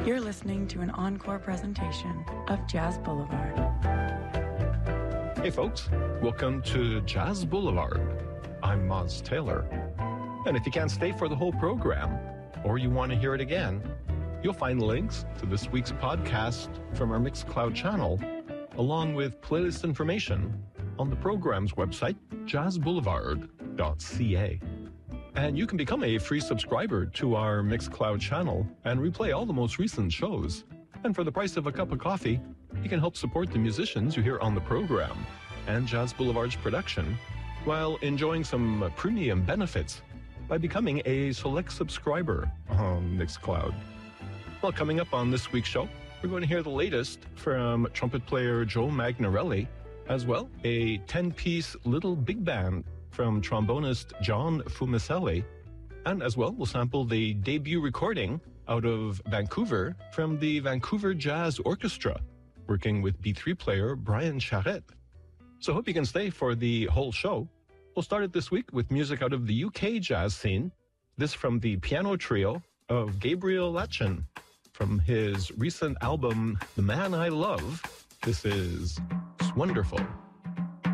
You're listening to an encore presentation of Jazz Boulevard. Hey folks, welcome to Jazz Boulevard. I'm Moz Taylor. And if you can't stay for the whole program, or you want to hear it again, you'll find links to this week's podcast from our Mixcloud channel, along with playlist information on the program's website, jazzboulevard.ca. And you can become a free subscriber to our Mixcloud channel and replay all the most recent shows. And for the price of a cup of coffee, you can help support the musicians you hear on the program and Jazz Boulevard's production while enjoying some premium benefits by becoming a select subscriber on Mixcloud. Well, coming up on this week's show, we're going to hear the latest from trumpet player Joe Magnarelli, as well a 10-piece little big band from trombonist John Fumicelli, and as well we'll sample the debut recording out of Vancouver from the Vancouver Jazz Orchestra, working with B3 player Brian Charette. So hope you can stay for the whole show. We'll start it this week with music out of the UK jazz scene. This from the piano trio of Gabriel Latchin from his recent album, The Man I Love. This is Wonderful.